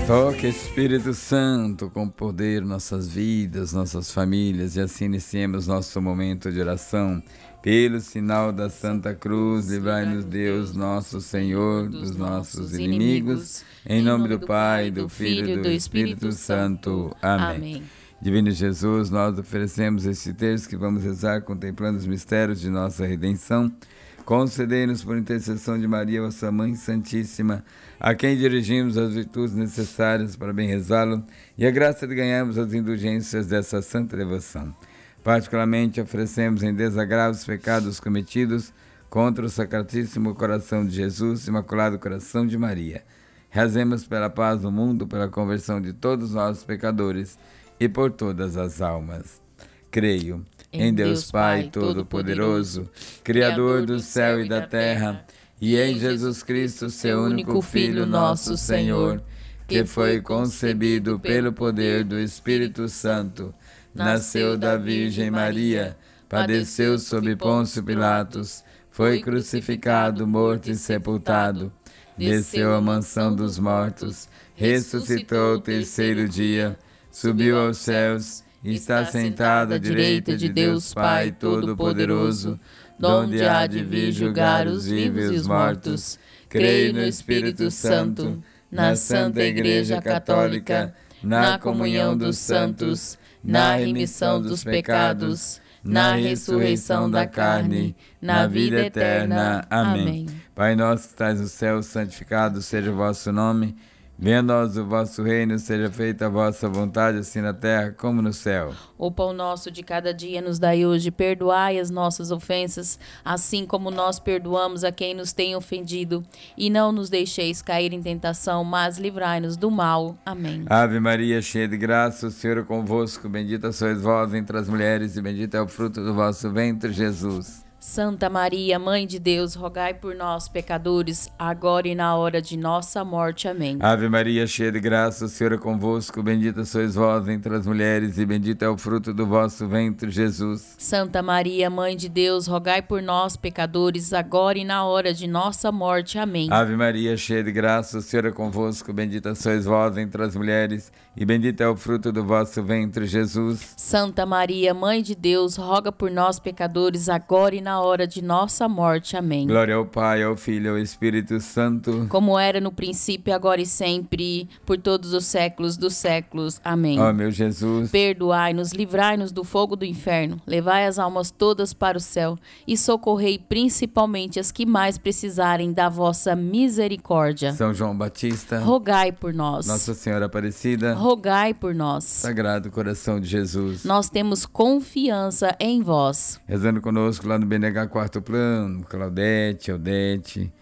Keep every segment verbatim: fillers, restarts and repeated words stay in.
Toque Espírito Santo com poder nossas vidas, nossas famílias, e assim iniciemos nosso momento de oração. Pelo sinal da Santa Cruz, livrai-nos Deus, nosso Senhor, dos nossos inimigos. Em nome do Pai, do Filho e do Espírito Santo. Amém. Divino Jesus, nós oferecemos este texto que vamos rezar contemplando os mistérios de nossa redenção. Concedei-nos por intercessão de Maria, vossa Mãe Santíssima, a quem dirigimos as virtudes necessárias para bem rezá-lo, e a graça de ganharmos as indulgências dessa santa devoção. Particularmente oferecemos em desagravo os pecados cometidos contra o Sacratíssimo Coração de Jesus, Imaculado Coração de Maria. Rezemos pela paz do mundo, pela conversão de todos nós pecadores e por todas as almas. Creio em Deus Pai Todo-Poderoso, Criador do céu e da terra, e em Jesus Cristo, seu único Filho, nosso Senhor, que foi concebido pelo poder do Espírito Santo, nasceu da Virgem Maria, padeceu sob Pôncio Pilatos, foi crucificado, morto e sepultado, desceu à mansão dos mortos, ressuscitou ao terceiro dia, subiu aos céus, está sentado à direita de Deus Pai Todo-Poderoso, donde há de vir julgar os vivos e os mortos. Creio no Espírito Santo, na Santa Igreja Católica, na comunhão dos santos, na remissão dos pecados, na ressurreição da carne, na vida eterna. Amém. Pai nosso que estais no céu, santificado seja o vosso nome. Venha a nós o vosso reino, seja feita a vossa vontade, assim na terra como no céu. O pão nosso de cada dia nos dai hoje, perdoai as nossas ofensas, assim como nós perdoamos a quem nos tem ofendido. E não nos deixeis cair em tentação, mas livrai-nos do mal. Amém. Ave Maria, cheia de graça, o Senhor é convosco, bendita sois vós entre as mulheres, e bendito é o fruto do vosso ventre, Jesus. Santa Maria, Mãe de Deus, rogai por nós, pecadores, agora e na hora de nossa morte. Amém. Ave Maria, cheia de graça, o Senhor é convosco, bendita sois vós entre as mulheres, e bendito é o fruto do vosso ventre, Jesus. Santa Maria, Mãe de Deus, rogai por nós, pecadores, agora e na hora de nossa morte. Amém. Ave Maria, cheia de graça, o Senhor é convosco, bendita sois vós entre as mulheres, e bendito é o fruto do vosso ventre, Jesus. Santa Maria, Mãe de Deus, roga por nós, pecadores, agora e na na hora de nossa morte. Amém. Glória ao Pai, ao Filho e ao Espírito Santo, como era no princípio, agora e sempre, por todos os séculos dos séculos. Amém. Ó meu Jesus, perdoai-nos, livrai-nos do fogo do inferno, levai as almas todas para o céu e socorrei principalmente as que mais precisarem da vossa misericórdia. São João Batista, rogai por nós. Nossa Senhora Aparecida, rogai por nós. Sagrado Coração de Jesus, nós temos confiança em vós. Rezando conosco lá no B N H Quarto Plano, Claudete, Aldete,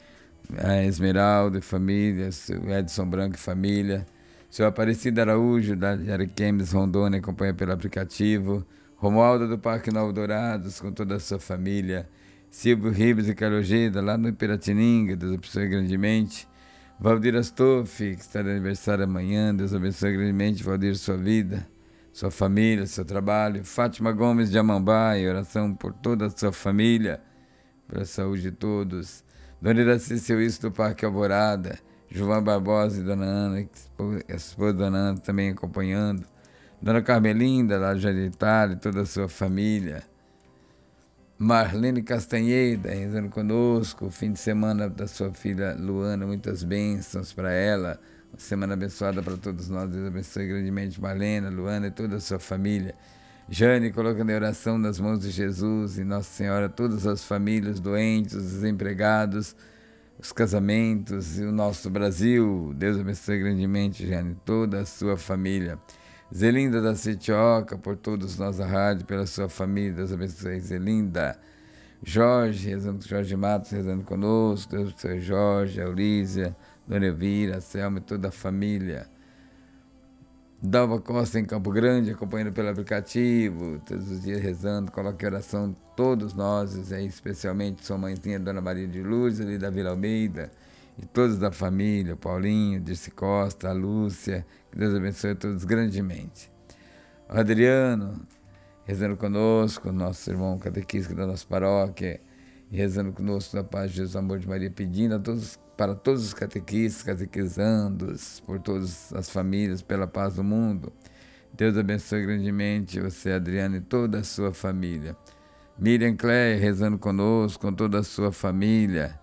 a Esmeralda e família, o Edson Branco e família, seu Aparecido Araújo, da Ariquemes, Rondônia, acompanha pelo aplicativo, Romualdo do Parque Novo Dourados, com toda a sua família, Silvio Ribas e Carogeda, lá no Piratininga, Deus abençoe grandemente, Valdir Astoff, que está de aniversário amanhã, Deus abençoe grandemente, Valdir, sua vida, sua família, seu trabalho. Fátima Gomes de Amambai, oração por toda a sua família, pela saúde de todos. Dona Iraci Seu do Parque Alvorada, João Barbosa e Dona Ana, a esposa da Dona Ana também acompanhando. Dona Carmelinda, lá do Jardim Itália, toda a sua família. Marlene Castanheda, rezando conosco, o fim de semana da sua filha Luana, muitas bênçãos para ela. Uma semana abençoada para todos nós. Deus abençoe grandemente Marlena, Luana e toda a sua família. Jane, colocando a oração nas mãos de Jesus e Nossa Senhora, todas as famílias doentes, os desempregados, os casamentos e o nosso Brasil. Deus abençoe grandemente, Jane, toda a sua família. Zelinda da Citioca, por todos nós a rádio, pela sua família. Deus abençoe, Zelinda. Jorge, rezando com Jorge Matos, rezando conosco. Deus abençoe Jorge, a Ulísia, Dona Elvira, a Selma e toda a família. Dalva Costa em Campo Grande, acompanhando pelo aplicativo, todos os dias rezando, coloque oração todos nós, especialmente sua mãezinha, Dona Maria de Lourdes, ali da Vila Almeida, e todos da família, Paulinho, Dirce Costa, a Lúcia, que Deus abençoe a todos grandemente. O Adriano, rezando conosco, nosso irmão catequista da nossa paróquia, e rezando conosco da paz de Jesus, amor de Maria, pedindo a todos para todos os catequistas, catequizandos, por todas as famílias, pela paz do mundo. Deus abençoe grandemente você, Adriano, e toda a sua família. Miriam Cléia rezando conosco, com toda a sua família.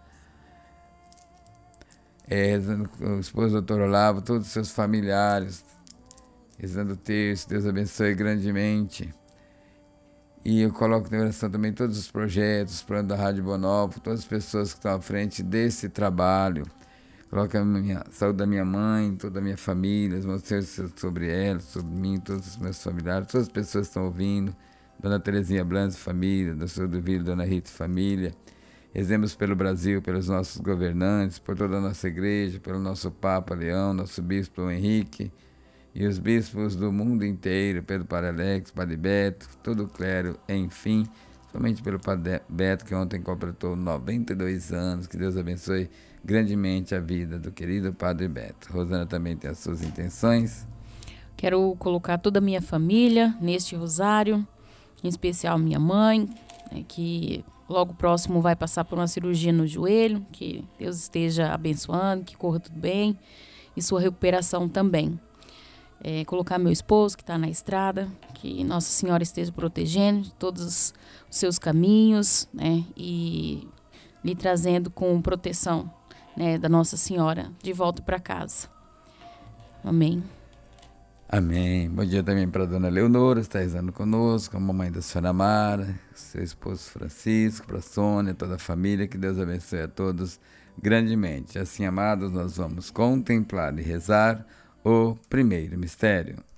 É, rezando com o esposo do doutor Olavo, todos os seus familiares. Rezando o terço, Deus abençoe grandemente. E eu coloco em oração também todos os projetos, o plano da Rádio Bonovo, todas as pessoas que estão à frente desse trabalho. Coloco a minha, a saúde da minha mãe, toda a minha família, os meus terços sobre ela, sobre mim, todos os meus familiares, todas as pessoas que estão ouvindo. Dona Terezinha Blanco, família, Doutor Duvílio, Dona Rita, família. Rezemos pelo Brasil, pelos nossos governantes, por toda a nossa igreja, pelo nosso Papa Leão, nosso Bispo Henrique, e os bispos do mundo inteiro, Pedro Padre Alex, Padre Beto, todo o clero, enfim, somente pelo Padre Beto, que ontem completou noventa e dois anos, que Deus abençoe grandemente a vida do querido Padre Beto. Rosana também tem as suas intenções. Quero colocar toda a minha família neste rosário, em especial minha mãe, né, que logo próximo vai passar por uma cirurgia no joelho, que Deus esteja abençoando, que corra tudo bem, e sua recuperação também. É, colocar meu esposo que está na estrada, que Nossa Senhora esteja protegendo todos os seus caminhos, né, e lhe trazendo com proteção, né, da Nossa Senhora de volta para casa. Amém. Amém. Bom dia também para a dona Leonora, está rezando conosco, a mamãe da senhora Mara, seu esposo Francisco, para a Sônia, toda a família, que Deus abençoe a todos grandemente. Assim, amados, nós vamos contemplar e rezar o primeiro mistério.